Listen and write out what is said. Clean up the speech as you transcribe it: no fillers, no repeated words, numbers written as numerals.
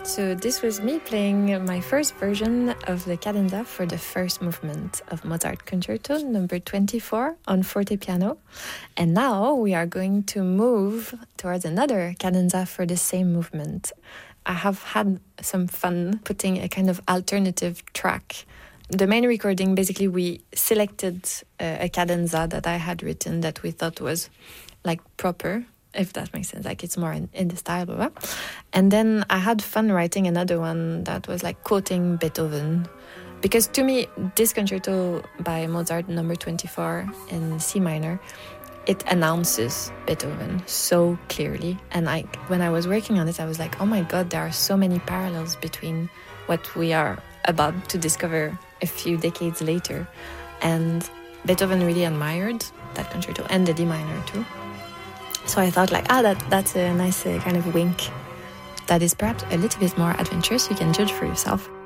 So this was me playing my first version of the cadenza for the first movement of Mozart Concerto number 24 on forte piano. And now we are going to move towards another cadenza for the same movement. I have had some fun putting a kind of alternative track. The main recording, basically we selected a cadenza that I had written that we thought was like proper, if that makes sense, like it's more in the style, blah, blah. And then I had fun writing another one that was like quoting Beethoven. Because to me, this concerto by Mozart, number 24 in C minor, it announces Beethoven so clearly. And when I was working on it, I was like, oh my God, there are so many parallels between what we are about to discover a few decades later. And Beethoven really admired that concerto and the D minor too. So I thought like, that's a nice kind of wink that is perhaps a little bit more adventurous. You can judge for yourself.